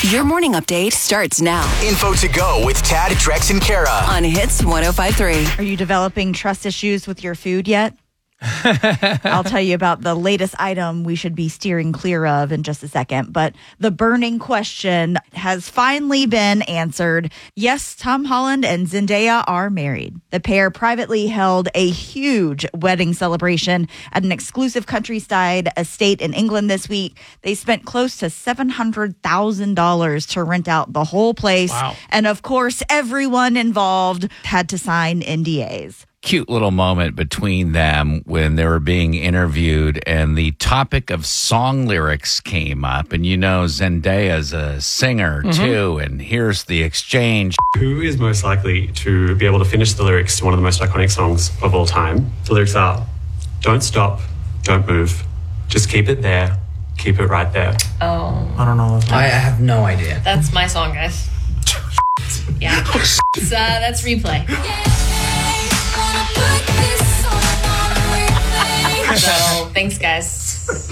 Your morning update starts now. Info to go with Tad, Drex, and Kara On Hits 105.3. Are you developing trust issues with your food yet? I'll tell you about the latest item we should be steering clear of in just a second. But the burning question has finally been answered. Yes, Tom Holland and Zendaya are married. The pair privately held a huge wedding celebration at an exclusive countryside estate in England this week. They spent close to $700,000 to rent out the whole place. Wow. And of course, everyone involved had to sign NDAs. Cute little moment between them when they were being interviewed and the topic of song lyrics came up. And you know, Zendaya's a singer too. And here's the exchange. Who is most likely to be able to finish the lyrics to one of the most iconic songs of all time? The lyrics are, don't stop, don't move, just keep it there, keep it right there. Oh. I don't know. I have no idea. That's my song, guys. Yeah. That's Replay. So, thanks, guys.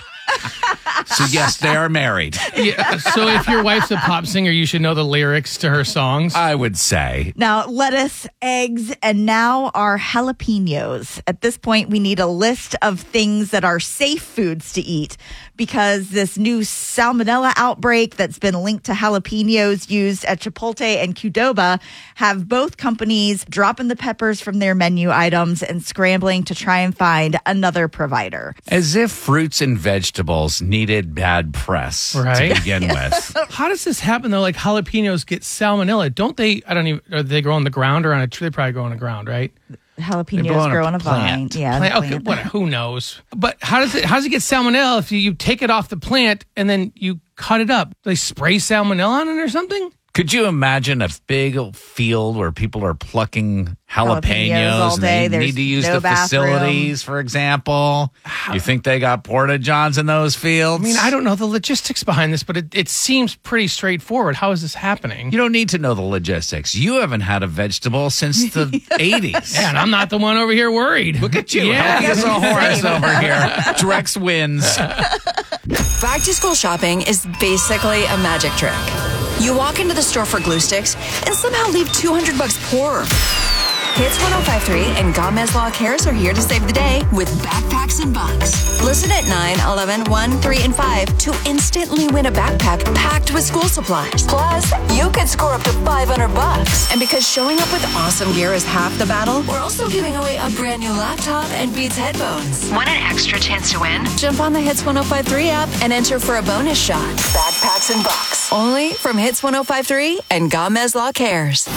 So yes, they are married. Yeah, so if your wife's a pop singer, you should know the lyrics to her songs. I would say. Now, lettuce, eggs, and now our jalapenos. At this point, we need a list of things that are safe foods to eat because this new salmonella outbreak that's been linked to jalapenos used at Chipotle and Qdoba have both companies dropping the peppers from their menu items and scrambling to try and find another provider. As if fruits and vegetables needed bad press Right. to begin with. How does this happen, though? Like, jalapenos get salmonella. Don't they? I don't even. Do they grow on the ground or on a tree? They probably grow on the ground, right? They grow Jalapenos on a grow on a plant. vine. Yeah. Plant- okay, what, who knows? But how does it get salmonella if you take it off the plant and then you cut it up? They spray salmonella on it or something? Could you imagine a big field where people are plucking jalapenos all day? and they There's need to use no the facilities, for example? You think they got porta-johns in those fields? I mean, I don't know the logistics behind this, but it seems pretty straightforward. How is this happening? You don't need to know the logistics. You haven't had a vegetable since the 80s. Yeah, and I'm not the one over here worried. Look at you. Yeah. Healthy as a horse over here. Drex wins. Back to school shopping is basically a magic trick. You walk into the store for glue sticks and somehow leave $200 poorer. Hits 105.3 and Gomez Law Cares are here to save the day with backpacks and bucks. Listen at 9, 11, 1, 3, and 5 to instantly win a backpack packed with school supplies. Plus, you could score up to $500. And because showing up with awesome gear is half the battle, we're also giving away a brand new laptop and Beats headphones. Want an extra chance to win? Jump on the Hits 105.3 app and enter for a bonus shot. Backpacks and bucks. Only from Hits 105.3 and Gomez Law Cares.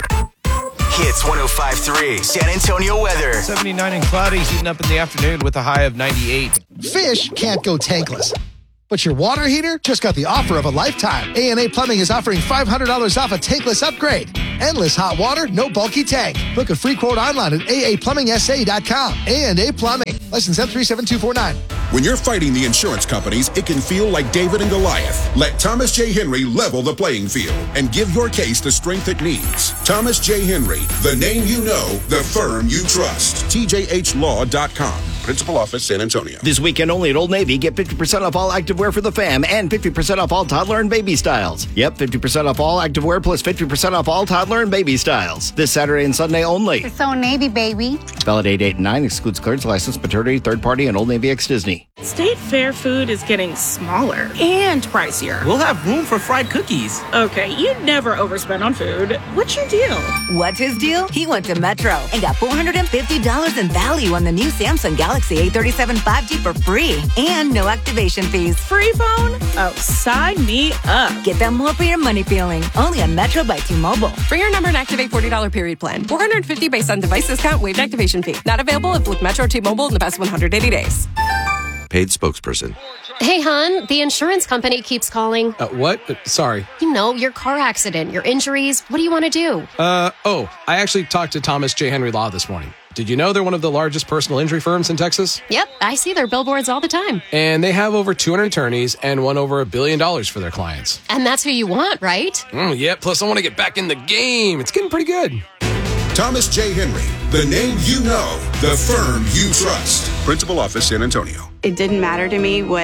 Hits 105.3 San Antonio weather. 79 and cloudy, heating up in the afternoon with a high of 98. Fish can't go tankless. But your water heater just got the offer of a lifetime. A&A Plumbing is offering $500 off a tankless upgrade. Endless hot water, no bulky tank. Book a free quote online at aaplumbingsa.com. A&A Plumbing. License M37249. When you're fighting the insurance companies, it can feel like David and Goliath. Let Thomas J. Henry level the playing field and give your case the strength it needs. Thomas J. Henry, the name you know, the firm you trust. TJHLaw.com. Principal Office, San Antonio. This weekend only at Old Navy, get 50% off all activewear for the fam and 50% off all toddler and baby styles. Yep, 50% off all activewear plus 50% off all toddler and baby styles. This Saturday and Sunday only. It's Old Navy, baby. Valid 8, 8, and 9. Excludes clearance, license, maternity, third party, and Old Navy x Disney. State Fair food is getting smaller and pricier. We'll have room for fried cookies. Okay, you never overspend on food. What's your deal? What's his deal? He went to Metro and got $450 in value on the new Samsung Galaxy A37 5G for free and no activation fees. Free phone? Oh, sign me up. Get that more for your money feeling. Only on Metro by T-Mobile. Bring your number and activate $40 period plan. $450 based on device discount, waived activation fee. Not available if with Metro T-Mobile in the past 180 days. Paid spokesperson. Hey, hon, the insurance company keeps calling. What? Sorry. You know, your car accident, your injuries. What do you want to do? I actually talked to Thomas J. Henry Law this morning. Did you know they're one of the largest personal injury firms in Texas? Yep, I see their billboards all the time. And they have over 200 attorneys and won over $1 billion for their clients. And that's who you want, right? Yep, plus I want to get back in the game. It's getting pretty good. Thomas J. Henry, the name you know, the firm you trust. Principal Office, San Antonio. It didn't matter to me what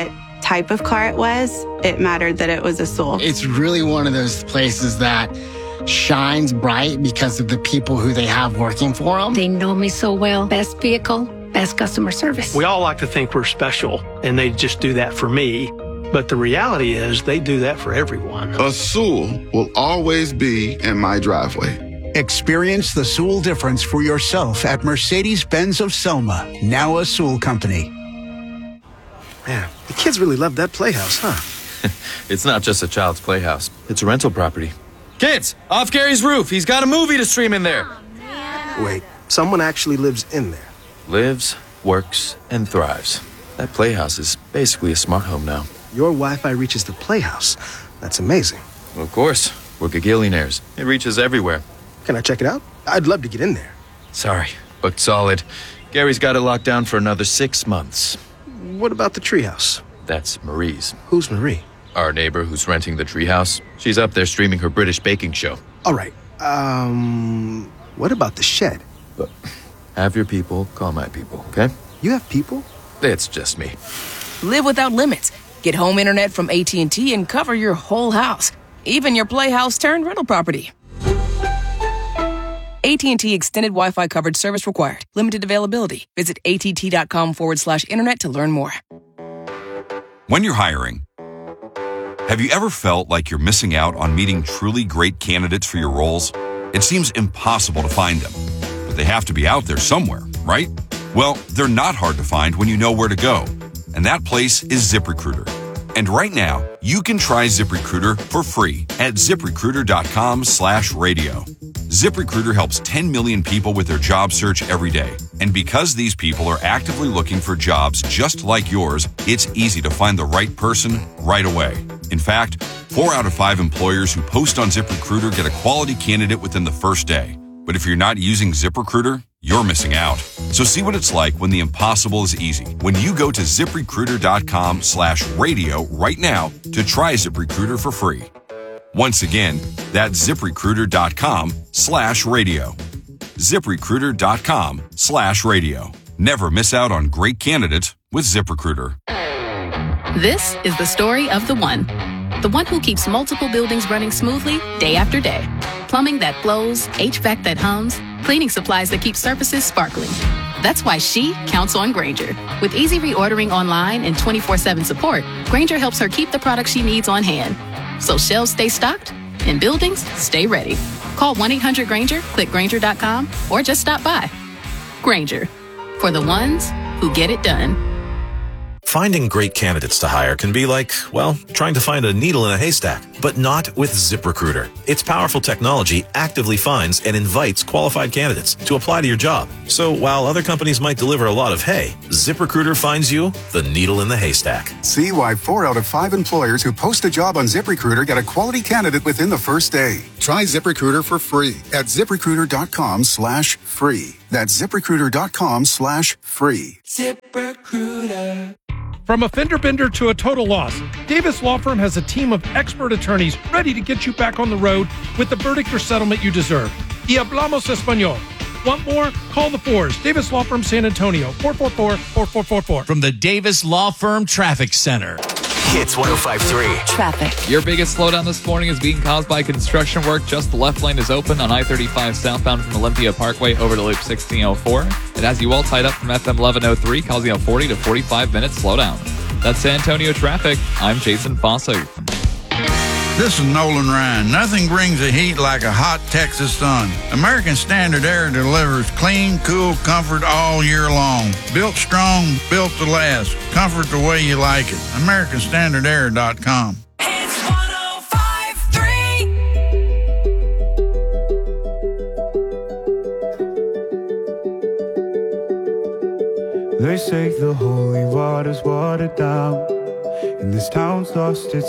type of car it was. It mattered that it was a Soul. It's really one of those places that shines bright because of the people who they have working for them. They know me so well. Best vehicle, best customer service. We all like to think we're special, and they just do that for me. But the reality is they do that for everyone. A Soul will always be in my driveway. Experience the Soul difference for yourself at Mercedes-Benz of Selma, now a Soul company. Man, the kids really love that playhouse, huh? It's not just a child's playhouse. It's a rental property. Kids, off Gary's roof. He's got a movie to stream in there. Wait, someone actually lives in there? Lives, works, and thrives. That playhouse is basically a smart home now. Your Wi-Fi reaches the playhouse. That's amazing. Well, of course. We're gagillionaires. It reaches everywhere. Can I check it out? I'd love to get in there. Sorry, booked solid. Gary's got it locked down for another 6 months. What about the treehouse? That's Marie's. Who's Marie? Our neighbor who's renting the treehouse. She's up there streaming her British baking show. All right. What about the shed? But have your people call my people, okay? You have people? It's just me. Live without limits. Get home internet from AT&T and cover your whole house, even your playhouse turned rental property. AT&T Extended Wi-Fi coverage service required. Limited availability. Visit att.com/internet to learn more. When you're hiring, have you ever felt like you're missing out on meeting truly great candidates for your roles? It seems impossible to find them, but they have to be out there somewhere, right? Well, they're not hard to find when you know where to go, and that place is ZipRecruiter. And right now, you can try ZipRecruiter for free at ZipRecruiter.com/radio. ZipRecruiter helps 10 million people with their job search every day. And because these people are actively looking for jobs just like yours, it's easy to find the right person right away. In fact, 4 out of 5 employers who post on ZipRecruiter get a quality candidate within the first day. But if you're not using ZipRecruiter, you're missing out. So see what it's like when the impossible is easy. When you go to ZipRecruiter.com/radio right now to try ZipRecruiter for free. Once again, that's ZipRecruiter.com/radio. ZipRecruiter.com/radio. Never miss out on great candidates with ZipRecruiter. This is the story of the one. The one who keeps multiple buildings running smoothly day after day. Plumbing that flows, HVAC that hums, cleaning supplies that keep surfaces sparkling. That's why she counts on Grainger. With easy reordering online and 24/7 support, Grainger helps her keep the products she needs on hand. So shelves stay stocked and buildings stay ready. Call 1-800-GRAINGER, click Grainger.com, or just stop by. Grainger, for the ones who get it done. Finding great candidates to hire can be like, well, trying to find a needle in a haystack, but not with ZipRecruiter. Its powerful technology actively finds and invites qualified candidates to apply to your job. So while other companies might deliver a lot of hay, ZipRecruiter finds you the needle in the haystack. See why 4 out of 5 employers who post a job on ZipRecruiter get a quality candidate within the first day. Try ZipRecruiter for free at ZipRecruiter.com/free. That's ZipRecruiter.com/free. ZipRecruiter. From a fender bender to a total loss, Davis Law Firm has a team of expert attorneys ready to get you back on the road with the verdict or settlement you deserve. Y hablamos español. Want more? Call the Fours. Davis Law Firm San Antonio, 444-4444. From the Davis Law Firm Traffic Center. Hits 105.3. Traffic. Your biggest slowdown this morning is being caused by construction work. Just the left lane is open on I-35 southbound from Olympia Parkway over to Loop 1604. It has you all tied up from FM 1103, causing a 40 to 45 minute slowdown. That's San Antonio traffic. I'm Jason Fossey. This is Nolan Ryan. Nothing brings the heat like a hot Texas sun. American Standard Air delivers clean, cool comfort all year long. Built strong, built to last. Comfort the way you like it. AmericanStandardAir.com. It's 105.3. They say the holy water's watered down, and this town's lost its